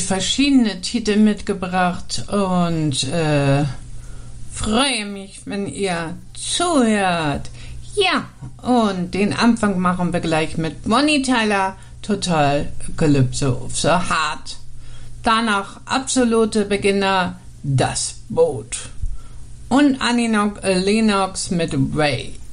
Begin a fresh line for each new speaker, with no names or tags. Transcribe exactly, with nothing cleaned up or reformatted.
verschiedene Titel mitgebracht und äh, freue mich, wenn ihr zuhört. Ja, und den Anfang machen wir gleich mit Bonnie Tyler, Total Calypso of the Heart. Danach absolute Beginner, Das Boot. Und Annie Lennox mit Ray.